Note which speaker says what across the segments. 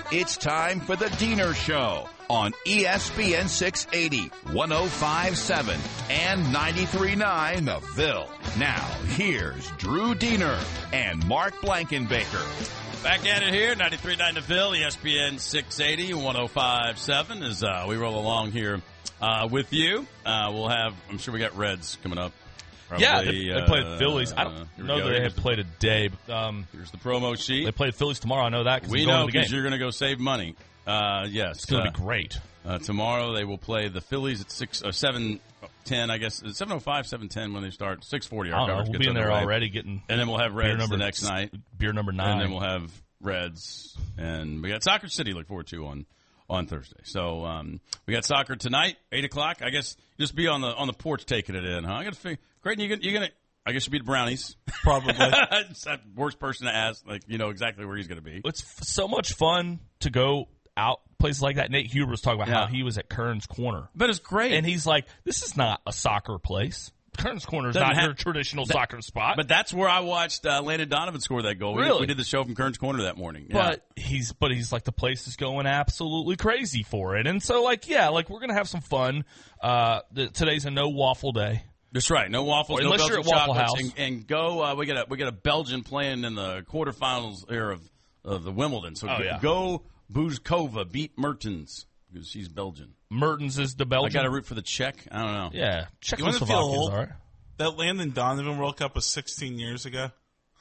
Speaker 1: It's time for the Diener Show on ESPN 680, 105.7, and 93.9 The Ville. Now, here's Drew Diener and Mark Blankenbaker.
Speaker 2: Back at it here, 93.9 The Ville, ESPN 680, 105.7 as we roll along here with you. We'll have, I'm sure we got Reds coming up. Probably,
Speaker 3: yeah, they play the Phillies. I don't know that they have played a day. But,
Speaker 2: here's the promo sheet.
Speaker 3: They play the Phillies tomorrow. I know that because
Speaker 2: we know because you're going to go save money. Yes,
Speaker 3: it's going to be great.
Speaker 2: Tomorrow they will play the Phillies at 7:10. I guess 7:05, 7:10 when they start. 6:40.
Speaker 3: I don't know. We'll be in there already getting.
Speaker 2: And then we'll have Reds the next night.
Speaker 3: Beer number 9.
Speaker 2: And then we'll have Reds, and we got Soccer City to look forward to on Thursday. So we got soccer tonight, 8:00. I guess just be on the porch taking it in, huh? I got to figure. Creighton, you're gonna. I guess you beat the Brownies.
Speaker 4: Probably.
Speaker 2: It's that worst person to ask. Like, you know exactly where he's going to be.
Speaker 3: It's so much fun to go out places like that. Nate Huber was talking about how he was at Kearns Corner.
Speaker 2: But it's great.
Speaker 3: And he's like, this is not a soccer place. Kearns Corner is not your traditional soccer spot.
Speaker 2: But that's where I watched Landon Donovan score that goal.
Speaker 3: Really?
Speaker 2: We did the show from Kearns Corner that morning.
Speaker 3: Yeah. But he's like, the place is going absolutely crazy for it. And so, like, yeah, like, we're going to have some fun. Today's a no waffle day.
Speaker 2: That's right. No waffles, no
Speaker 3: unless
Speaker 2: Belgian
Speaker 3: you're at Waffle
Speaker 2: chocolates.
Speaker 3: House.
Speaker 2: And go, we got a Belgian playing in the quarterfinals here of the Wimbledon. So go Buzkova, beat Mertens, because she's Belgian.
Speaker 3: Mertens is the Belgian.
Speaker 2: I got to root for the Czech. I don't know.
Speaker 3: Yeah.
Speaker 4: You want to feel old?
Speaker 3: All right.
Speaker 4: That Landon Donovan World Cup was 16 years ago.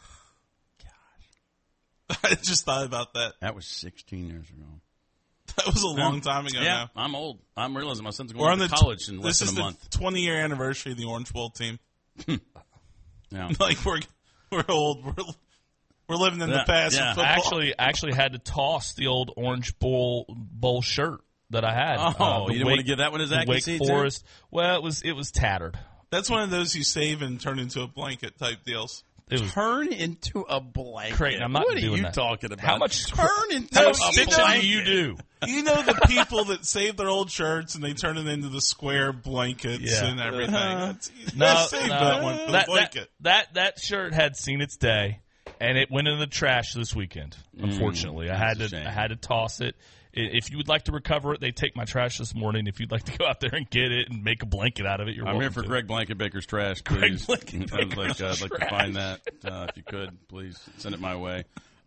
Speaker 4: Gosh. I just thought about that.
Speaker 2: That was 16 years ago.
Speaker 4: That was a long time ago now.
Speaker 2: I'm old. I'm realizing my son's going to college in less than a month.
Speaker 4: This is the 20-year anniversary of the Orange Bowl team.
Speaker 2: Yeah.
Speaker 4: Like, we're old. We're living in the past.
Speaker 2: Yeah.
Speaker 3: I actually had to toss the old Orange Bowl shirt that I had.
Speaker 2: You didn't want to give that one as accuracy,
Speaker 3: Wake Forest. Well, it was tattered.
Speaker 4: That's one of those you save and turn into a blanket type deals.
Speaker 2: Turn into a blanket.
Speaker 3: Creighton, I'm not
Speaker 2: what
Speaker 3: doing
Speaker 2: are you
Speaker 3: that.
Speaker 2: talking about?
Speaker 3: How much
Speaker 2: turn into
Speaker 3: how
Speaker 2: a
Speaker 3: much stitching
Speaker 2: blanket?
Speaker 3: do you do?
Speaker 4: You know the people that save their old shirts and they turn it into the square blankets and everything. Save that one for the blanket.
Speaker 3: That shirt had seen its day, and it went in the trash this weekend. Unfortunately, I had to toss it. If you would like to recover it, they take my trash this morning. If you'd like to go out there and get it and make a blanket out of it,
Speaker 2: I'm here for Greg Blankenbaker's trash, please. I'd like to find that. If you could, please send it my way.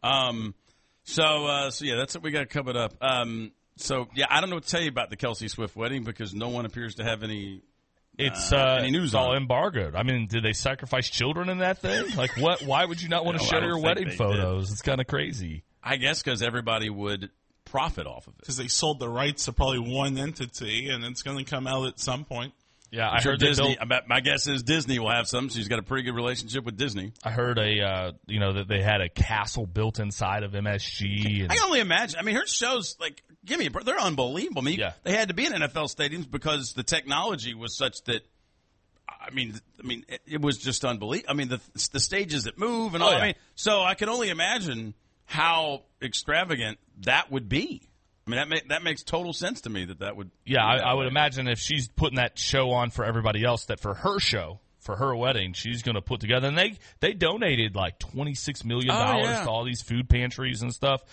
Speaker 2: So that's what we got coming up. I don't know what to tell you about the Kelsey Swift wedding because no one appears to have any. Any news
Speaker 3: it's all
Speaker 2: on it.
Speaker 3: Embargoed. I mean, did they sacrifice children in that thing? Like, what? Why would you not want to share your wedding photos? It's kind of crazy.
Speaker 2: I guess because everybody would profit off of it.
Speaker 4: Because they sold the rights to probably one entity, and it's going to come out at some point.
Speaker 3: Yeah, I heard
Speaker 2: Disney. My guess is Disney will have some. She's got a pretty good relationship with Disney.
Speaker 3: I heard that they had a castle built inside of MSG.
Speaker 2: I can only imagine. I mean, her shows they're unbelievable. I mean, they had to be in NFL stadiums because the technology was such that. I mean, it was just unbelievable. I mean, the stages that move and all. I mean, so I can only imagine how extravagant that would be. I mean, that makes total sense to me that would.
Speaker 3: Yeah, I would imagine if she's putting that show on for everybody else, that for her show, for her wedding, she's going to put together. And they donated like $26 million to all these food pantries and stuff,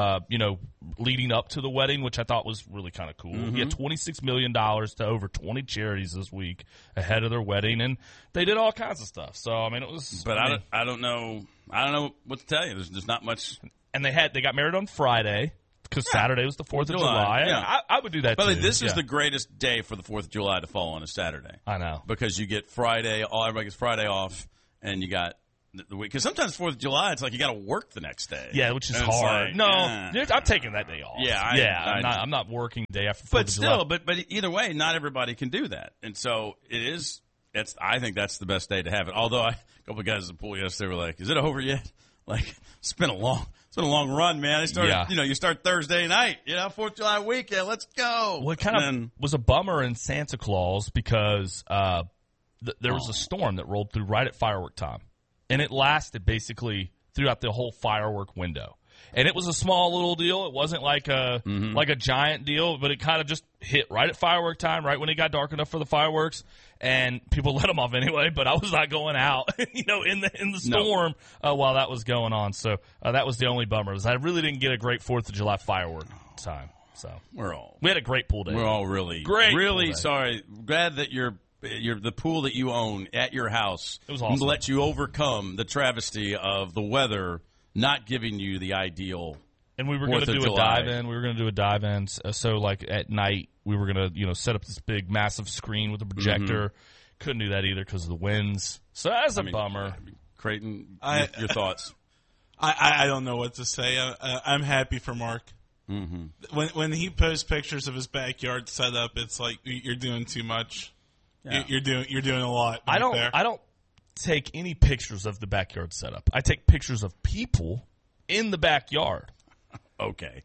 Speaker 3: leading up to the wedding, which I thought was really kind of cool.
Speaker 2: Mm-hmm.
Speaker 3: Yeah, $26 million to over 20 charities this week ahead of their wedding, and they did all kinds of stuff. So I mean, it was.
Speaker 2: But I don't know what to tell you. There's just not much.
Speaker 3: And they got married on Friday. Because Saturday was the 4th of July.
Speaker 2: Yeah.
Speaker 3: I would do that,
Speaker 2: too.
Speaker 3: But
Speaker 2: this is the greatest day for the 4th of July to fall on a Saturday.
Speaker 3: I know.
Speaker 2: Because you get Friday, everybody gets Friday off, and you got the week. Because sometimes 4th of July, it's like you got to work the next day.
Speaker 3: Yeah, which is hard. I'm taking that day off.
Speaker 2: Yeah,
Speaker 3: I'm not working day after 4th
Speaker 2: but
Speaker 3: of
Speaker 2: still,
Speaker 3: July.
Speaker 2: But either way, not everybody can do that. And so it is. I think that's the best day to have it. Although a couple of guys at the pool yesterday were like, is it over yet? Like, it's been a long run, man. They started, you start Thursday night, 4th of July weekend. Let's go.
Speaker 3: Well, it kind of was a bummer in Santa Claus because there was a storm that rolled through right at firework time. And it lasted basically throughout the whole firework window. and it was a small little deal. It wasn't like a giant deal, but it kind of just hit right at firework time, right when it got dark enough for the fireworks, and people let them off anyway. But I was not going out, in the storm while that was going on. So that was the only bummer. I really didn't get a great 4th of July firework time. So we had a great pool day.
Speaker 2: We're all really sorry. Glad that you're the pool that you own at your house.
Speaker 3: It was awesome.
Speaker 2: Let you overcome the travesty of the weather not giving you the ideal.
Speaker 3: And we were going to do a dive in. We were going to do a dive in. So like at night, we were going to set up this big massive screen with a projector. Mm-hmm. Couldn't do that either because of the winds. So that's a bummer.
Speaker 2: Creighton, your thoughts?
Speaker 4: I don't know what to say. I'm happy for Mark.
Speaker 2: Mm-hmm.
Speaker 4: When he posts pictures of his backyard setup, it's like you're doing too much. Yeah. You're doing a lot.
Speaker 3: I don't take any pictures of the backyard setup. I take pictures of people in the backyard.
Speaker 2: Okay.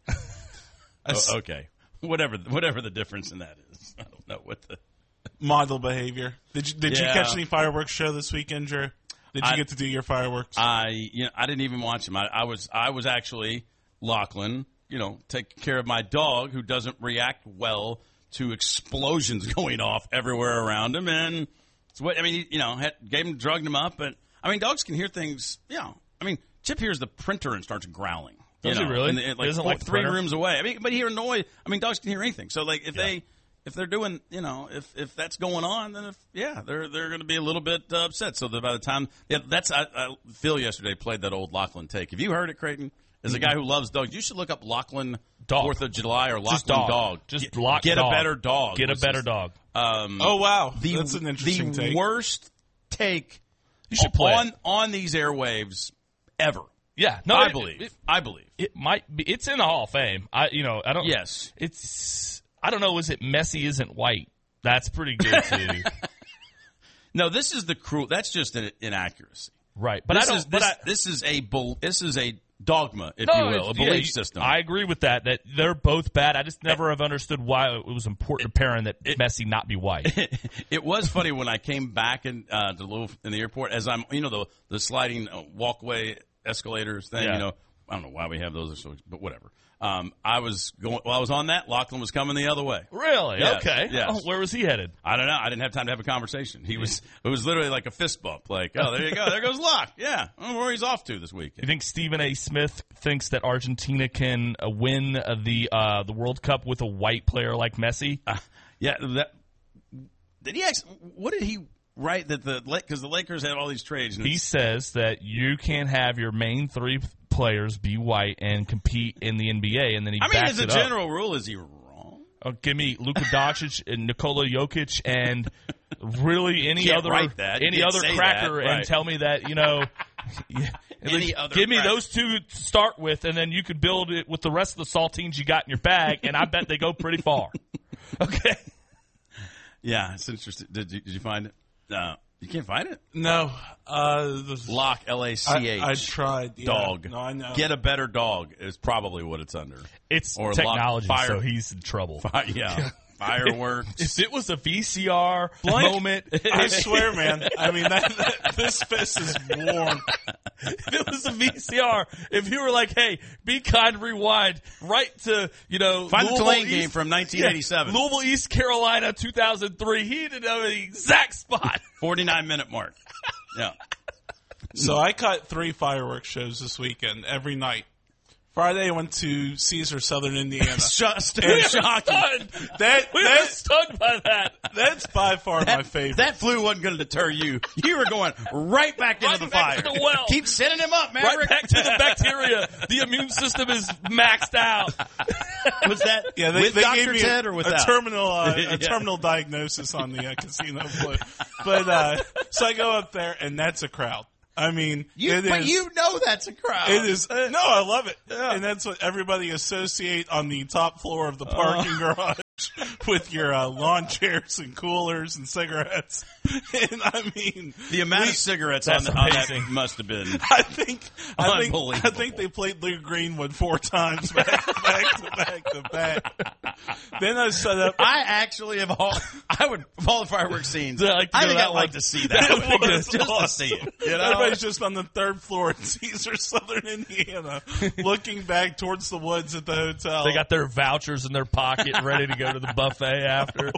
Speaker 2: Okay. Whatever the difference in that is. I don't know what the
Speaker 4: model behavior. Did you catch any fireworks show this weekend, Drew? Did you get to do your fireworks?
Speaker 2: I didn't even watch them. I was actually Lachlan, taking care of my dog who doesn't react well to explosions going off everywhere around him, and drugged him up. But dogs can hear things. Chip hears the printer and starts growling.
Speaker 3: Does he really?
Speaker 2: And, like 3 rooms away. But he hear noise. Dogs can hear anything. So like if they're doing, if that's going on, then they're going to be a little bit upset. So that by the time, Phil yesterday played that old Lachlan take. Have you heard it, Creighton? As a guy who loves dogs, you should look up Lachlan
Speaker 3: dog.
Speaker 2: 4th of July or Lachlan dog.
Speaker 3: Just
Speaker 2: get a better dog.
Speaker 3: Get a better dog.
Speaker 4: Oh wow, that's an interesting take.
Speaker 2: The worst take
Speaker 3: you should play
Speaker 2: on these airwaves ever.
Speaker 3: Yeah, no,
Speaker 2: I believe
Speaker 3: it might be. It's in the Hall of Fame. I don't.
Speaker 2: Yes,
Speaker 3: I don't know. Is it Messi isn't white? That's pretty good too.
Speaker 2: No, this is the cruel. That's just an inaccuracy,
Speaker 3: right? But
Speaker 2: this is a dogma, if you will, a belief system.
Speaker 3: I agree with that. That they're both bad. I just never have understood why it was important to parent that Messi not be white.
Speaker 2: It was funny when I came back in the airport as I'm, the sliding walkway escalators thing.
Speaker 3: Yeah.
Speaker 2: I don't know why we have those, but whatever. I was on that. Lachlan was coming the other way.
Speaker 3: Really?
Speaker 2: Yes,
Speaker 3: okay.
Speaker 2: Yes.
Speaker 3: Oh, where was he headed?
Speaker 2: I don't know. I didn't have time to have a conversation. It was literally like a fist bump. Like, oh, there you go. There goes Locke. Yeah. I don't know where he's off to this week.
Speaker 3: You think Stephen A. Smith thinks that Argentina can win the World Cup with a white player like Messi?
Speaker 2: What did he write that because the Lakers had all these trades?
Speaker 3: He says that you can't have your main 3 players be white and compete in the NBA, and then he backs
Speaker 2: as a general rule, is he wrong?
Speaker 3: Give me Luka Doncic and Nikola Jokic and really any other cracker and tell me that, give me those 2 to start with, and then you could build it with the rest of the saltines you got in your bag, and I bet they go pretty far. Okay.
Speaker 2: Yeah, it's interesting. Did you find it? No. You can't find it?
Speaker 4: No.
Speaker 2: Lock, L-A-C-H.
Speaker 4: I tried. Yeah.
Speaker 2: Dog.
Speaker 4: No, I know.
Speaker 2: Get a better dog is probably what it's under.
Speaker 3: It's technology, so he's in trouble.
Speaker 2: Fireworks.
Speaker 3: If it was a VCR moment.
Speaker 4: I swear, man. This fist is warm.
Speaker 3: If it was a VCR, if you were like, hey, be kind, rewind, right to,
Speaker 2: find the Tulane game from 1987.
Speaker 3: Louisville, East Carolina, 2003. He didn't know the exact spot.
Speaker 2: 49-minute mark. Yeah.
Speaker 4: So I caught 3 fireworks shows this weekend, every night. Friday, I went to Caesar, Southern Indiana.
Speaker 2: Shocking.
Speaker 3: We were stunned by that.
Speaker 4: That's by far my favorite.
Speaker 2: That flu wasn't going to deter you. You were going right back into the fire.
Speaker 3: To the well.
Speaker 2: Keep sending him up, Maverick.
Speaker 3: Right back to the bacteria. The immune system is maxed out.
Speaker 2: Was that
Speaker 4: they
Speaker 2: Dr.
Speaker 4: gave me
Speaker 2: Ted or without?
Speaker 4: A terminal diagnosis on the casino flu. But so I go up there, and that's a crowd.
Speaker 2: But you know that's a crowd.
Speaker 4: It is. No, I love it. Yeah. And that's what everybody associate on the top floor of the parking garage with your lawn chairs and coolers and cigarettes. And I mean,
Speaker 2: the amount of cigarettes on that must have been.
Speaker 4: I think they played Lou Greenwood 4 times back to back. Then I set up.
Speaker 2: I actually have. I would of all the fireworks scenes. I think I'd like to see that. Just to see it.
Speaker 4: Everybody's just on the 3rd floor at Caesar Southern Indiana, looking back towards the woods at the hotel.
Speaker 3: They got their vouchers in their pocket, ready to go to the buffet after.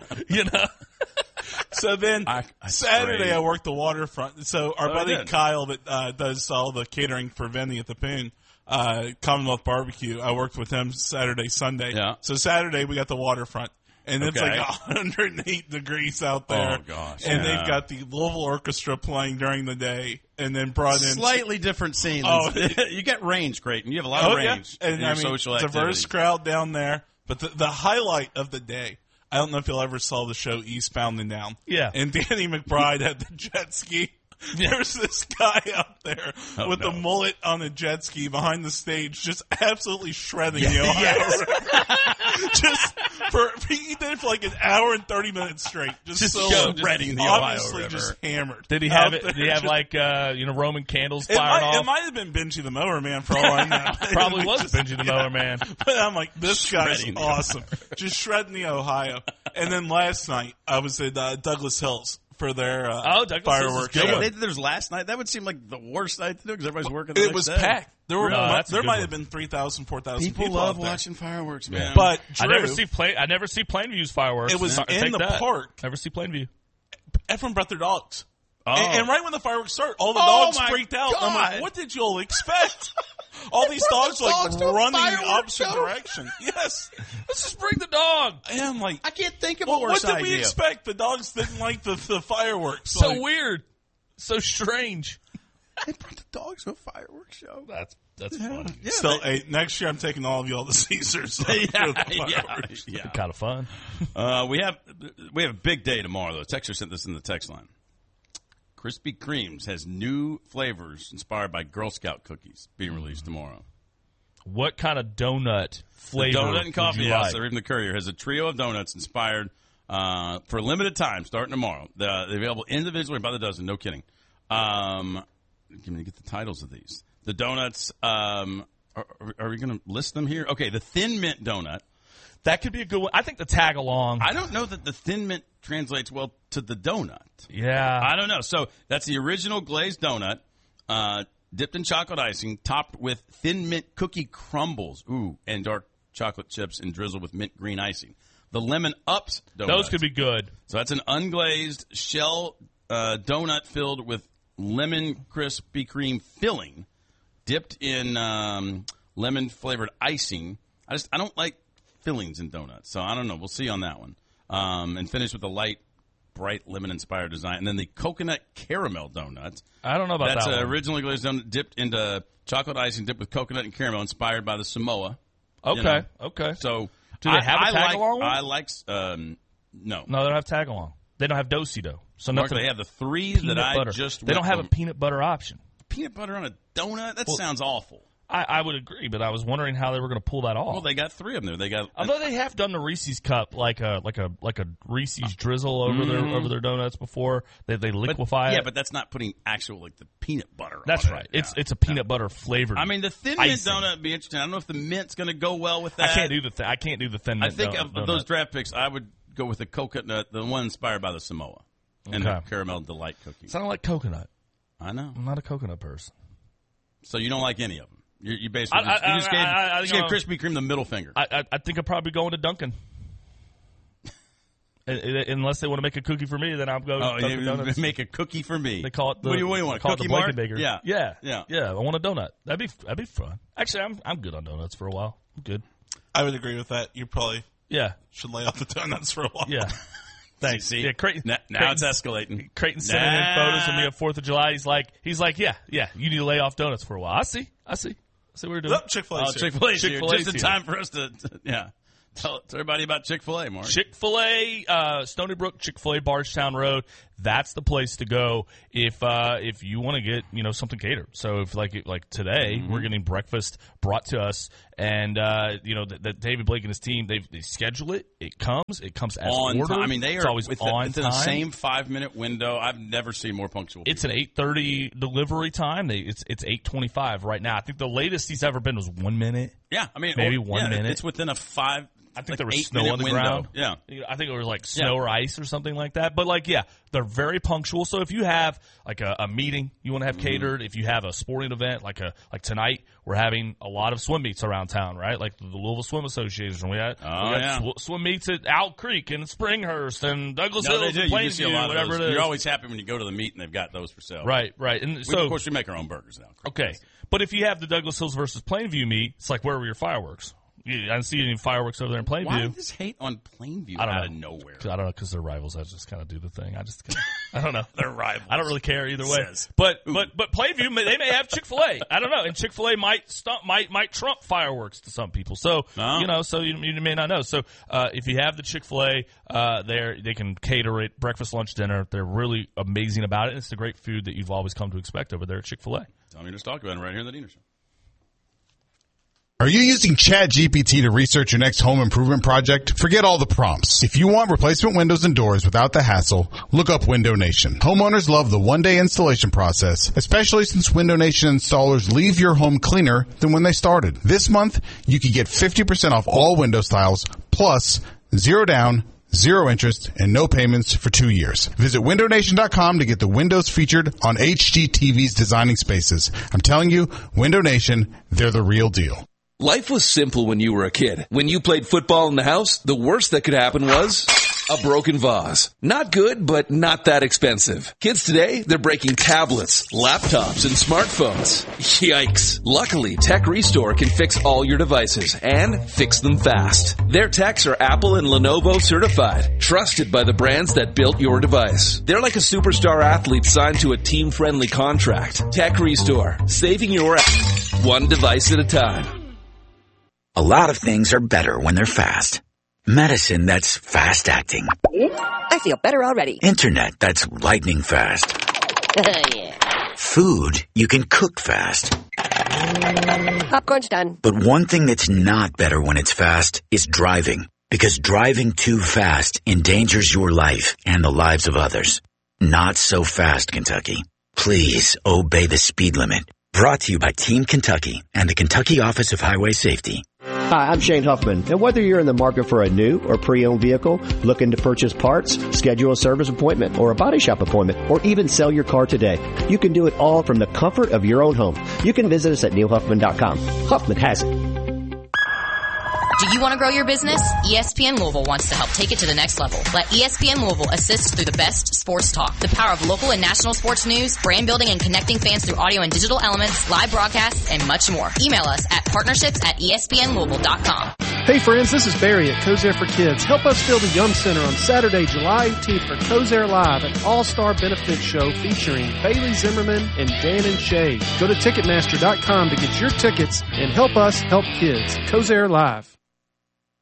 Speaker 4: So then Saturday I worked the waterfront. So our buddy Kyle that does all the catering for Vinny at the Poon, Commonwealth Barbecue, I worked with him Saturday, Sunday.
Speaker 2: Yeah.
Speaker 4: So Saturday we got the waterfront. And it's like 108 degrees out there.
Speaker 2: Oh, gosh.
Speaker 4: And they've got the Louisville Orchestra playing during the day and then brought in
Speaker 2: slightly different scenes. Oh, you get range, Creighton. You have a lot of range in your social activity.
Speaker 4: Diverse crowd down there. But the highlight of the day, I don't know if you'll ever saw the show Eastbound and Down.
Speaker 3: Yeah.
Speaker 4: And Danny McBride had the jet ski. There's this guy out there with the mullet on a jet ski behind the stage, just absolutely shredding the Ohio River. He did it for like an hour and 30 minutes straight, just
Speaker 2: shredding the Ohio River.
Speaker 4: Just hammered.
Speaker 3: Did he have it? Did he have like Roman candles fired off?
Speaker 4: It might have been Benji the Mower Man for all I know.
Speaker 3: Probably was Benji the Mower Man.
Speaker 4: But I'm like, this guy's awesome, just shredding the Ohio. And then last night I was at Douglas Hills for their fireworks.
Speaker 2: Yeah, they did theirs last night. That would seem like the worst night to do because everybody's working the
Speaker 4: next
Speaker 2: day.
Speaker 4: It was packed. There might have been 3,000, 4,000 people.
Speaker 2: People love watching fireworks, man.
Speaker 4: But Drew,
Speaker 3: I never see Plainview's fireworks.
Speaker 4: It was in the park.
Speaker 3: Never see Plainview.
Speaker 4: Everyone brought their dogs.
Speaker 3: Oh.
Speaker 4: And right when the fireworks start, all the dogs freaked out. I'm like, what did you all expect? All these dogs running the opposite direction. Yes.
Speaker 3: Let's just bring the dog.
Speaker 4: And I'm like,
Speaker 2: I can't think of a worse idea.
Speaker 4: What did we expect? The dogs didn't like the fireworks.
Speaker 3: So weird. So strange.
Speaker 2: They brought the dogs to a fireworks show.
Speaker 3: That's fun.
Speaker 4: Yeah, still, next year I'm taking all of y'all to Caesars.
Speaker 3: Yeah. Kind of fun.
Speaker 2: We have a big day tomorrow, though. Texter sent this in the text line. Krispy Kreme's has new flavors inspired by Girl Scout cookies being released tomorrow.
Speaker 3: What kind of donut flavor?
Speaker 2: The Donut and Coffee House,
Speaker 3: like?
Speaker 2: or even the Courier, has a trio of donuts inspired for a limited time, starting tomorrow. They're available individually by the dozen. No kidding. Let me get the titles of these. The donuts. Are we going to list them here? Okay, the Thin Mint donut.
Speaker 3: That could be a good one. I think the tag along.
Speaker 2: I don't know that the Thin Mint translates well to the donut.
Speaker 3: Yeah.
Speaker 2: I don't know. So that's the original glazed donut, dipped in chocolate icing, topped with Thin Mint cookie crumbles, and dark chocolate chips and drizzled with mint green icing. The Lemon Ups donut.
Speaker 3: Those could be good.
Speaker 2: So that's an unglazed shell donut filled with lemon Krispy Kreme filling, dipped in lemon-flavored icing. I don't like fillings in donuts, so I don't know. We'll see on that one. And finish with a light, bright lemon-inspired design. And then the coconut caramel donut.
Speaker 3: I don't know about that one.
Speaker 2: That's originally glazed donut dipped into chocolate icing, dipped with coconut and caramel, inspired by the Samoa.
Speaker 3: Okay, okay.
Speaker 2: So
Speaker 3: do they have a tag-along one?
Speaker 2: I like no.
Speaker 3: No, they don't have tag-along. They don't have Do-si-do. So
Speaker 2: Mark, they have the three that I just.
Speaker 3: They don't have a peanut butter option.
Speaker 2: Peanut butter on a donut? That sounds awful.
Speaker 3: I would agree, but I was wondering how they were going to pull that off.
Speaker 2: Well, they got three of them there.
Speaker 3: Although they have done the Reese's cup, like a Reese's drizzle over their donuts before. They liquefy it.
Speaker 2: Yeah, but that's not putting actual the peanut butter.
Speaker 3: That's right.
Speaker 2: Yeah.
Speaker 3: It's a peanut butter flavored.
Speaker 2: I mean, the Thin Mint donut would be interesting. I don't know if the mint's going to go well with that.
Speaker 3: I can't do the Thin Mint.
Speaker 2: I think of those draft picks, I would go with the coconut, the one inspired by the Samoa, and the caramel delight cookies.
Speaker 3: I don't like coconut.
Speaker 2: I know.
Speaker 3: I'm not a coconut person.
Speaker 2: So you don't like any of them. You basically just gave Krispy Kreme the middle finger.
Speaker 3: I think I'll probably go into Dunkin'. Unless they want to make a cookie for me, then I'll go Dunkin' Donuts.
Speaker 2: Make a cookie for me.
Speaker 3: They call it the.
Speaker 2: What do you want? Cookie Mark?
Speaker 3: Yeah. I want a donut. That'd be fun. Actually, I'm good on donuts for a while. I'm good.
Speaker 4: I would agree with that. You probably
Speaker 3: should
Speaker 4: lay off the donuts for a while.
Speaker 3: Yeah. Thanks.
Speaker 2: See,
Speaker 3: yeah, Creighton.
Speaker 2: Now it's escalating.
Speaker 3: Creighton sending in photos of me at 4th of July. He's like, yeah. You need to lay off donuts for a while. I see what you're doing.
Speaker 4: Chick-fil-A.
Speaker 2: Chick-fil-A's here. Just in time for us to tell everybody about Chick-fil-A, Mark.
Speaker 3: Chick-fil-A, Stony Brook, Chick-fil-A, Bardstown Road. that's the place to go if you want to get something catered. So if like today we're getting breakfast brought to us, and that David Blake and his team they schedule it. It comes as
Speaker 2: on
Speaker 3: ordered.
Speaker 2: Time. I mean, they are
Speaker 3: always on
Speaker 2: within
Speaker 3: time.
Speaker 2: the same 5-minute window. I've never seen more punctual.
Speaker 3: It's an 8:30 delivery time. It's 8:25 right now. I think the latest he's ever been was 1 minute.
Speaker 2: Yeah, I mean
Speaker 3: maybe 1 minute.
Speaker 2: It's within a 5.
Speaker 3: I think there was snow on the ground.
Speaker 2: Yeah.
Speaker 3: I think it was like snow or ice or something like that. But they're very punctual. So if you have like a meeting you want to have catered, if you have a sporting event like tonight, we're having a lot of swim meets around town, right? Like the Louisville Swim Association. We had swim meets at Owl Creek and Springhurst and Douglas Hills and Plainview, whatever it is.
Speaker 2: You're always happy when you go to the meet and they've got those for sale.
Speaker 3: Right. And
Speaker 2: of course, we make our own burgers now.
Speaker 3: Okay. But if you have the Douglas Hills versus Plainview meet, it's like, where were your fireworks? I didn't see any fireworks over there in Plainview.
Speaker 2: Why this hate on Plainview out of nowhere?
Speaker 3: I don't know, because they're rivals. I just kind of do the thing. I don't know.
Speaker 2: They're rivals.
Speaker 3: I don't really care either way. But Plainview, they may have Chick-fil-A. I don't know. And Chick-fil-A might trump fireworks to some people. So, so you may not know. So, if you have the Chick-fil-A, they can cater it, breakfast, lunch, dinner. They're really amazing about it. And it's the great food that you've always come to expect over there at Chick-fil-A.
Speaker 2: Tell me just talk about it right here in the Diener Show.
Speaker 5: Are you using ChatGPT to research your next home improvement project? Forget all the prompts. If you want replacement windows and doors without the hassle, look up Window Nation. Homeowners love the one-day installation process, especially since Window Nation installers leave your home cleaner than when they started. This month, you can get 50% off all window styles, plus 0 down, 0 interest, and no payments for 2 years. Visit WindowNation.com to get the windows featured on HGTV's Designing Spaces. I'm telling you, Window Nation, they're the real deal.
Speaker 6: Life was simple when you were a kid. When you played football in the house, the worst that could happen was a broken vase. Not good, but not that expensive. Kids today, they're breaking tablets, laptops, and smartphones. Yikes. Luckily, Tech Restore can fix all your devices and fix them fast. Their techs are Apple and Lenovo certified, trusted by the brands that built your device. They're like a superstar athlete signed to a team-friendly contract. Tech Restore, saving your one device at a time.
Speaker 7: A lot of things are better when they're fast. Medicine that's fast-acting.
Speaker 8: I feel better already.
Speaker 7: Internet that's lightning fast.
Speaker 8: Yeah.
Speaker 7: Food you can cook fast.
Speaker 8: Popcorn's done.
Speaker 7: But one thing that's not better when it's fast is driving. Because driving too fast endangers your life and the lives of others. Not so fast, Kentucky. Please obey the speed limit. Brought to you by Team Kentucky and the Kentucky Office of Highway Safety.
Speaker 9: Hi, I'm Shane Huffman, and whether you're in the market for a new or pre-owned vehicle, looking to purchase parts, schedule a service appointment or a body shop appointment, or even sell your car today, you can do it all from the comfort of your own home. You can visit us at neilhuffman.com. Huffman has it.
Speaker 10: Do you want to grow your business? ESPN Louisville wants to help take it to the next level. Let ESPN Louisville assist through the best sports talk, the power of local and national sports news, brand building and connecting fans through audio and digital elements, live broadcasts, and much more. Email us at partnerships@espnlouisville.com.
Speaker 11: Hey friends, this is Barry at Cozair for Kids. Help us fill the Young Center on Saturday, July 18th for Cozair Live, an all-star benefit show featuring Bailey Zimmerman and Dan and Shay. Go to Ticketmaster.com to get your tickets and help us help kids. Cozair Live.